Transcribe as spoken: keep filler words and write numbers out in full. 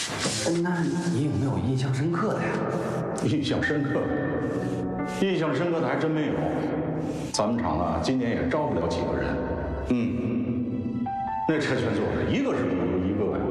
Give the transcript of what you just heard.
那你有没有印象深刻的呀？ 印象深刻的，印象深刻的还真没有。咱们厂呢，今年也招不了几个人。嗯，那车全做的一个是不如一个呀。